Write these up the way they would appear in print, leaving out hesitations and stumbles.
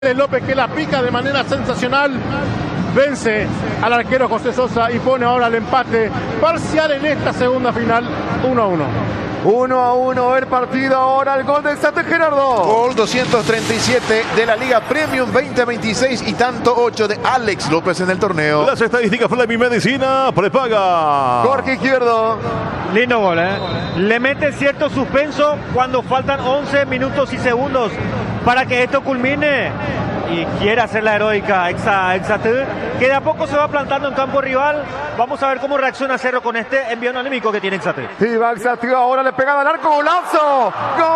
López, que la pica de manera sensacional, vence al arquero José Sosa y pone ahora el empate parcial en esta segunda final, 1-1. 1-1 el partido, ahora el gol de Exate, Gerardo. Gol 237 de la Liga Premium 2026 y tanto 8 de Alex López en el torneo. Las estadísticas Fleming Medicina prepaga. Jorge Izquierdo. Lindo gol, ¿eh? Le mete cierto suspenso cuando faltan 11 minutos y segundos para que esto culmine y quiere hacer la heroica Exate, que de a poco se va plantando en campo rival. Vamos a ver cómo reacciona Cerro con este envío anímico que tiene Exate. Y va Exate, ahora le pega al arco, golazo.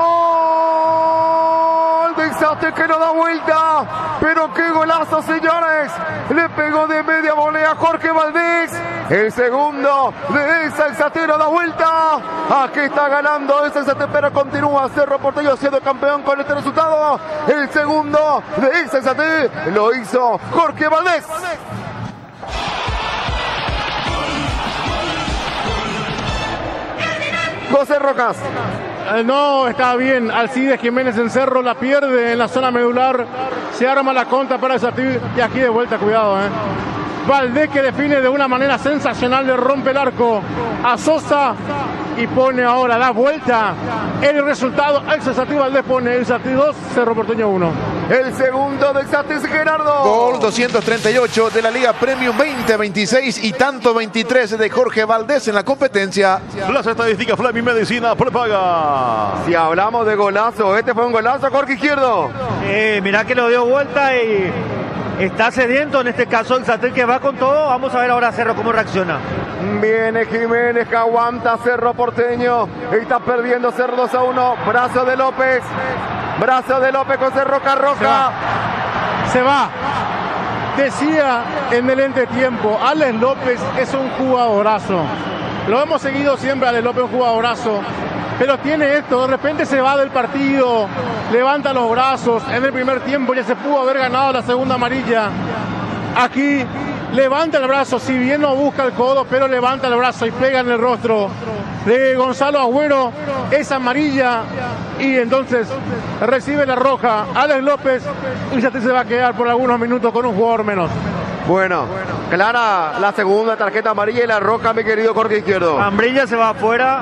¡Gol de Exate que no da vuelta! Pero qué golazo, señores. Le pegó de media volea a Jorge Valdés. El segundo de esa Exate no da vuelta. Aquí está ganando esa Exate, pero continúa Cerro Porteño siendo campeón con este resultado. El segundo de esa Exate lo hizo Jorge Valdés. José Rocas. No, está bien. Alcides Jiménez en Cerro la pierde en la zona medular. Se arma la contra para Exate y aquí de vuelta, cuidado, Valdés, que define de una manera sensacional, le rompe el arco a Sosa y pone ahora, da vuelta el resultado. Exate Valdés pone Exate 2, Cerro Porteño 1. El segundo de Exate, Gerardo. Gol 238 de la Liga Premium 2026 y tanto 23 de Jorge Valdés en la competencia. Las estadísticas Fleming Medicina prepaga. Si hablamos de golazo, este fue un golazo, Jorge Izquierdo. Mirá que lo dio vuelta y está sediento en este caso Exate, que va con todo. Vamos a ver ahora Cerro cómo reacciona. Viene Jiménez, que aguanta Cerro Porteño. Está perdiendo Cerro 2-1. Brazo de López. Brazo de López con Cerro Roca. Se va. Decía en el entretiempo, Alex López es un jugadorazo. Lo hemos seguido siempre, Alex López, un jugadorazo. Pero tiene esto, de repente se va del partido, levanta los brazos. En el primer tiempo ya se pudo haber ganado la segunda amarilla. Aquí levanta el brazo, si bien no busca el codo, pero levanta el brazo y pega en el rostro de Gonzalo Agüero esa amarilla y entonces recibe la roja Alex López y ya se va a quedar por algunos minutos con un jugador menos. Bueno, clara la segunda tarjeta amarilla y la roja, mi querido Jorge Izquierdo. Ambrilla se va afuera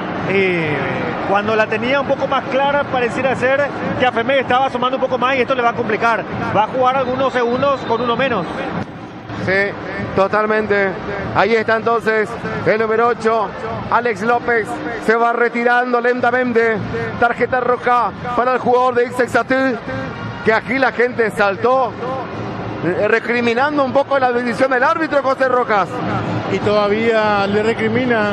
y cuando la tenía un poco más clara pareciera ser que a Femé estaba asomando un poco más y esto le va a complicar. Va a jugar algunos segundos con uno menos. Sí, totalmente. Ahí está entonces el número 8, Alex López. Se va retirando lentamente. Tarjeta roja para el jugador de Exate, que aquí la gente saltó, recriminando un poco la decisión del árbitro, José Rocas. Y todavía le recrimina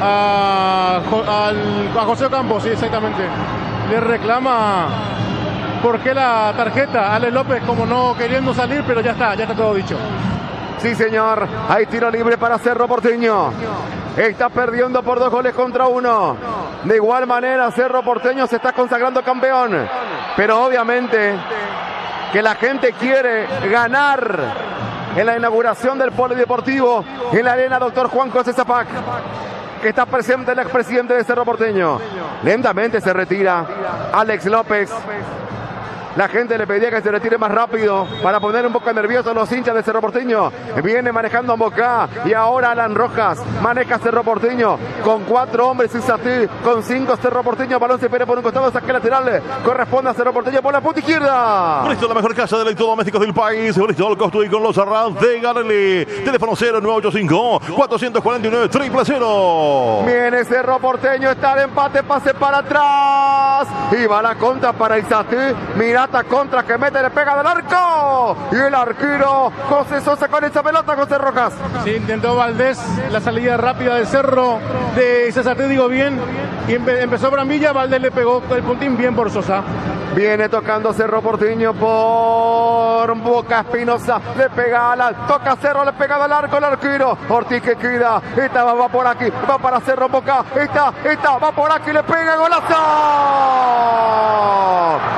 a José Campos, sí, exactamente. Le reclama por qué la tarjeta. Alex López como no queriendo salir, pero ya está todo dicho. Sí, señor. Hay tiro libre para Cerro Porteño. Está perdiendo por 2-1. De igual manera, Cerro Porteño se está consagrando campeón. Pero obviamente que la gente quiere ganar en la inauguración del polideportivo en la arena Dr. Juan José Zapac, que está presente el expresidente de Cerro Porteño. Lentamente se retira Alex López. La gente le pedía que se retire más rápido para poner un poco nerviosos los hinchas de Cerro Porteño. Viene manejando Mocá y ahora Alan Rojas maneja Cerro Porteño con 4 hombres Exate, con 5 Cerro Porteño. Balón se pone por un costado, saque lateral. Corresponde a Cerro Porteño por la punta izquierda. Bristol, la mejor casa de electrodomésticos del país. Bristol, construye con los Arranz de Garelli. Teléfono 0985-449-000. Viene Cerro Porteño, está el empate, pase para atrás. Y va la contra para Exate. Mirata contra que mete, le pega del arco. Y el arquero José Sosa con esa pelota, José Rojas. Sí, intentó Valdés la salida rápida de Cerro, de Exate, digo bien. Y empezó Brambilla, Valdés le pegó el puntín bien por Sosa. Viene tocando Cerro Porteño por Boca Espinosa. Le pega Alan, toca Cerro, le pega del arco el arquero. Ortiz que queda, esta va por aquí, va para Cerro Boca. Esta, va por aquí, le pega, golazo.